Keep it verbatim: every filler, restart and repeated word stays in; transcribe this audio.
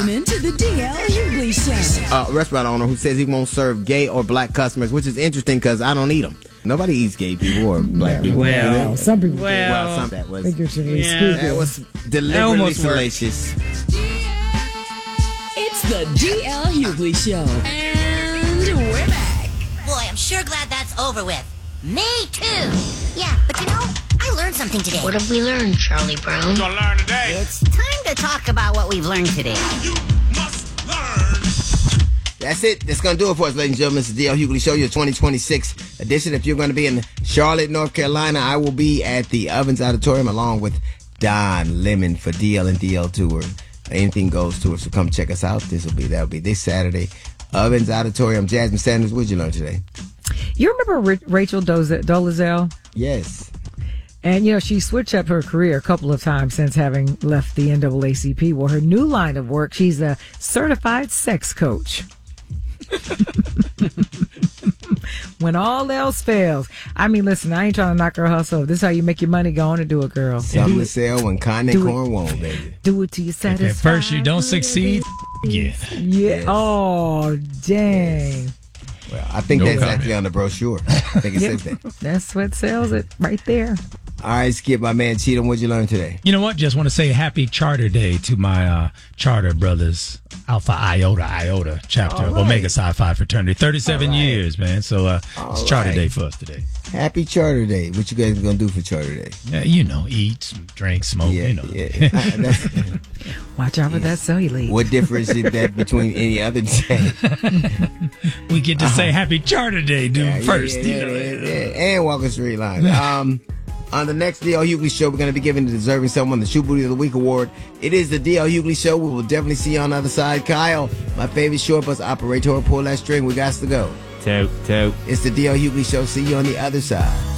Into the D L Hughley Show. Uh, restaurant owner who says he won't serve gay or black customers, which is interesting because I don't eat them. Nobody eats gay people or black people. Well, You know? some people. Well, well, some that was figuratively yeah. speaking. that was deliberately almost worked. salacious. It's the D L Hughley Show. And we're back. Boy, I'm sure glad that's over with. Me too. Yeah, but you know, I learned something today. What have we learned, Charlie Brown? Gonna learn today. It's time to talk about what we've learned today. You must learn. That's it. That's going to do it for us, ladies and gentlemen. It's the D L Hughley Show, your twenty twenty-six edition. If you're going to be in Charlotte, North Carolina, I will be at the Ovens Auditorium along with Don Lemon for D L and D L Tour. Anything goes tour, so come check us out. This will be, that'll be this Saturday. Ovens Auditorium. Jasmine Sanders, what did you learn today? You remember Ra- Rachel Doze- Dolezal? Yes. And, you know, she switched up her career a couple of times since having left the N double A C P. Well, her new line of work, she's a certified sex coach. When all else fails. I mean, listen, I ain't trying to knock her hustle. This is how you make your money. Go on and do it, girl. Something do to sell when Kanye Do it. Corn won't, baby. Do it till you satisfied. At first you don't succeed. Yeah. Yeah. Yes. Oh, dang. Well, I think No that's comment. actually on the brochure. I think it Yep. says that. That's what sells it right there. All right, Skip, my man Cheatham, what'd you learn today? You know what? Just want to say happy Charter Day to my uh, Charter brothers, Alpha Iota Iota chapter of right. Omega Psi Phi fraternity. thirty-seven All right. years, man. So uh, All it's Charter right. Day for us today. Happy Charter Day. What you guys gonna do for Charter Day? Yeah, you know, eat, drink, smoke. Yeah, you know. yeah. Uh, that's- Watch out for that cellulite. what difference is that between any other day? We get to say Happy Charter Day, dude. Yeah, yeah, first, yeah, you yeah, know. yeah, and Walker Street Line. Um, on the next D L Hughley Show, we're going to be giving the deserving someone the Shoe Booty of the Week award. It is the D L Hughley Show. We will definitely see you on the other side. Kyle, my favorite short bus operator, pull that string. We got to go. Toot, toot. It's the D L Hughley Show. See you on the other side.